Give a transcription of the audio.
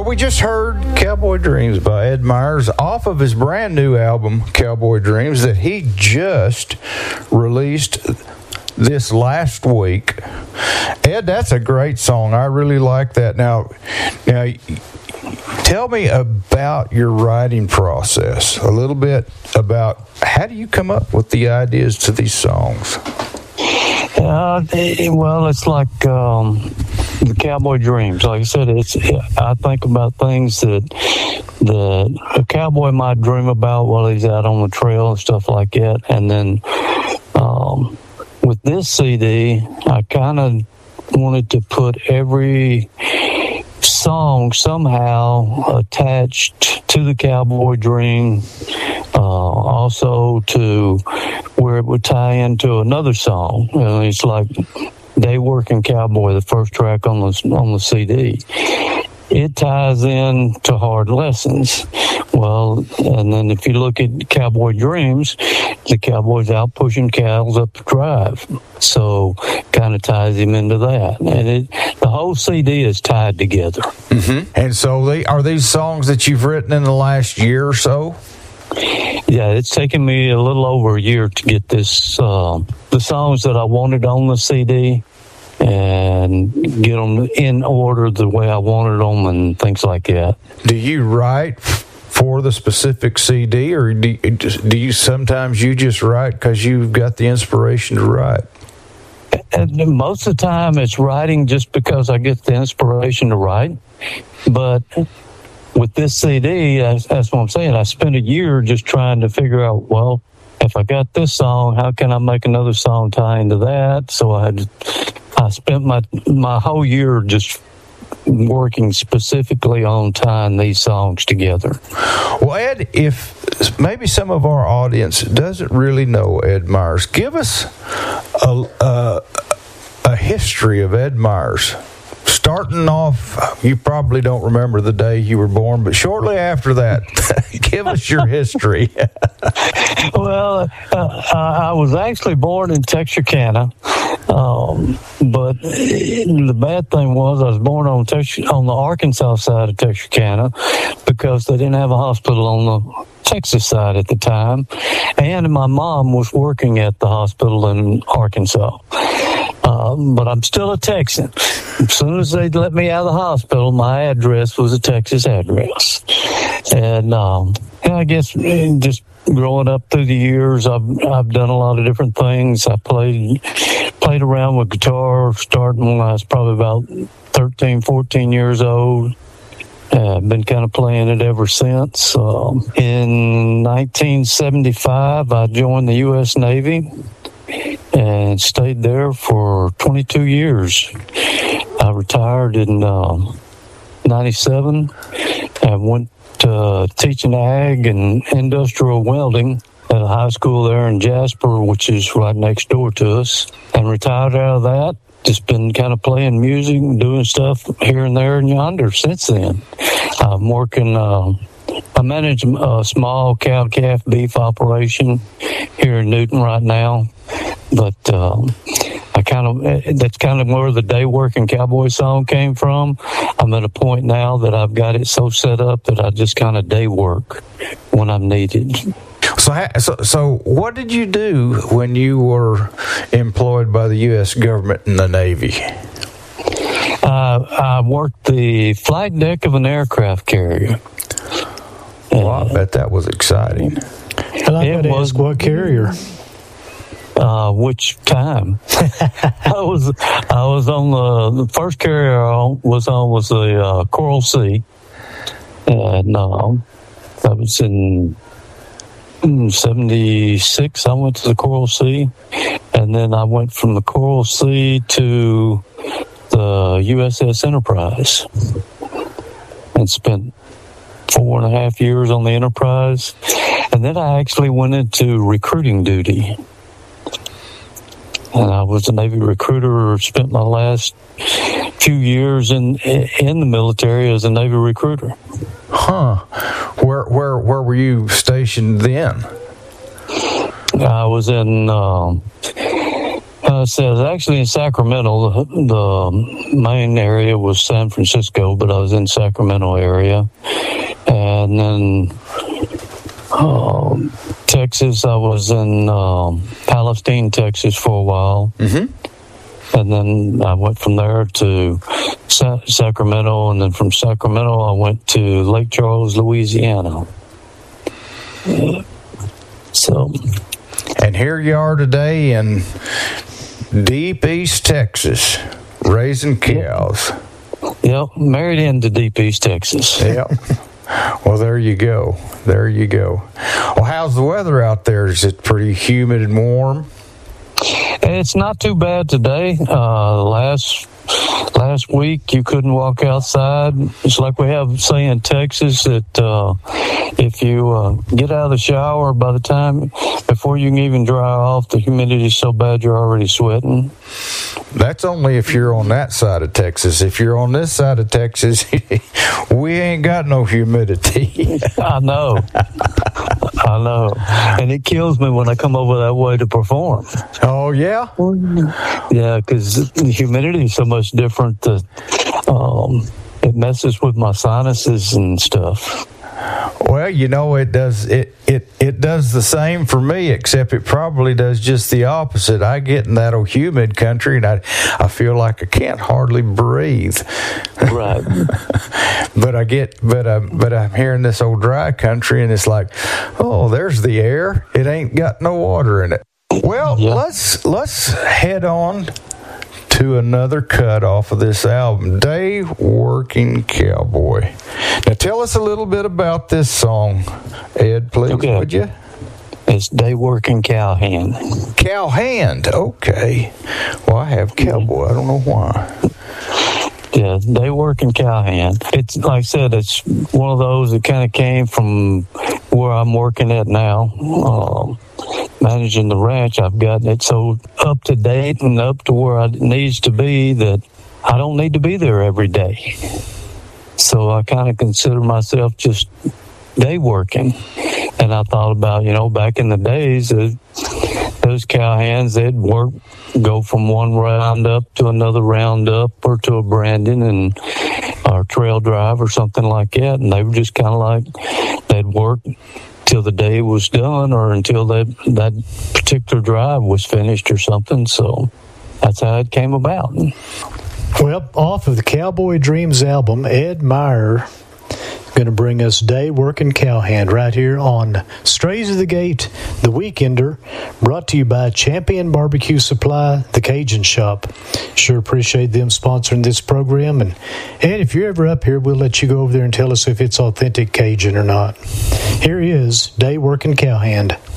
we just heard Cowboy Dreams by Ed Myers off of his brand new album, Cowboy Dreams, that he just released this last week. Ed, that's a great song. I really like that. Now, tell me about your writing process, a little bit about how do you come up with the ideas to these songs? Well, it's like the Cowboy Dreams. Like I said, I think about things that a cowboy might dream about while he's out on the trail and stuff like that. And then with this CD, I kind of wanted to put every song somehow attached to the Cowboy Dream, also to where it would tie into another song. It's like Day Working Cowboy, the first track on the CD. It ties in to Hard Lessons. Well, and then if you look at Cowboy Dreams, the cowboy's out pushing cows up the drive. So kind of ties him into that. And the whole CD is tied together. Mm-hmm. And so are these songs that you've written in the last year or so? Yeah, it's taken me a little over a year to get this, the songs that I wanted on the CD, and get them in order the way I wanted them and things like that. Do you write for the specific CD, or do you sometimes you just write because you've got the inspiration to write? And most of the time it's writing just because I get the inspiration to write. But with this CD, that's what I'm saying. I spent a year just trying to figure out, well, if I got this song, how can I make another song tie into that? So I spent my whole year just working specifically on tying these songs together. Well, Ed, if maybe some of our audience doesn't really know Ed Myers, give us a history of Ed Myers. Starting off, you probably don't remember the day you were born, but shortly after that, give us your history. Well, I was actually born in Texarkana, but the bad thing was I was born on the Arkansas side of Texarkana because they didn't have a hospital on the Texas side at the time, and my mom was working at the hospital in Arkansas. But I'm still a Texan. As soon as they let me out of the hospital, my address was a Texas address. And I guess just growing up through the years, I've done a lot of different things. I played around with guitar starting when I was probably about 13, 14 years old. I've been kind of playing it ever since. In 1975, I joined the U.S. Navy and stayed there for 22 years. I retired in 97 and went teaching ag and industrial welding at a high school there in Jasper, which is right next door to us, and retired out of that. Just been kind of playing music and doing stuff here and there and yonder since then. I'm working, I manage a small cow-calf beef operation here in Newton right now. But that's kind of where the Day Working Cowboy song came from. I'm at a point now that I've got it so set up that I just kind of day work when I'm needed. So what did you do when you were employed by the U.S. government in the Navy? I worked the flight deck of an aircraft carrier. Well, I bet that was exciting. And I got to ask, what carrier? Which time? I was on the first carrier I was the Coral Sea, and that was in 76. I went to the Coral Sea, and then I went from the Coral Sea to the USS Enterprise, and spent 4.5 years on the Enterprise, and then I actually went into recruiting duty. And I was a Navy recruiter. Spent my last few years in the military as a Navy recruiter. Huh? Where were you stationed then? I was in I said, I was actually in Sacramento. The main area was San Francisco, but I was in Sacramento area. And then Texas, I was in Palestine, Texas for a while. Mm-hmm. And then I went from there to Sacramento, and then from Sacramento I went to Lake Charles, Louisiana. And here you are today in deep East Texas, raising cows. Yep, married into deep East Texas. Yep. Well, there you go. There you go. Well, how's the weather out there? Is it pretty humid and warm? It's not too bad today. Last week you couldn't walk outside. It's like we have say in Texas that if you get out of the shower, by the time before you can even dry off, the humidity is so bad you're already sweating. That's only if you're on that side of Texas. If you're on this side of Texas, we ain't got no humidity. I know. And it kills me when I come over that way to perform. Oh, yeah? Yeah, because the humidity is so much different that it messes with my sinuses and stuff. Well, it does it does the same for me, except it probably does just the opposite. I get in that humid country and I feel like I can't hardly breathe. Right. but I'm here in this old dry country and it's like, oh, there's the air. It ain't got no water in it. Well, yeah. Let's head on to another cut off of this album, Day Working Cowboy. Now tell us a little bit about this song, Ed, please, would you? It's Day Working Cowhand. Cowhand, okay. Well, I have cowboy. I don't know why. Yeah, Day Working Cowhand. It's like I said, it's one of those that kind of came from where I'm working at now. Managing the ranch, I've gotten it so up to date and up to where it needs to be that I don't need to be there every day. So I kind of consider myself just day working. And I thought about, back in the days, those cowhands, they'd go from one roundup to another roundup or to a branding or trail drive or something like that. And they were just kind of like, they'd work till the day was done or until that particular drive was finished or something. So that's how it came about. Well, off of the Cowboy Dreams album, Ed Meyer going to bring us Day Working Cowhand right here on Strays of the Gate, The Weekender, brought to you by Champion Barbecue Supply, The Cajun Shop. Sure appreciate them sponsoring this program. And if you're ever up here, we'll let you go over there and tell us if it's authentic Cajun or not. Here is Day Working Cowhand.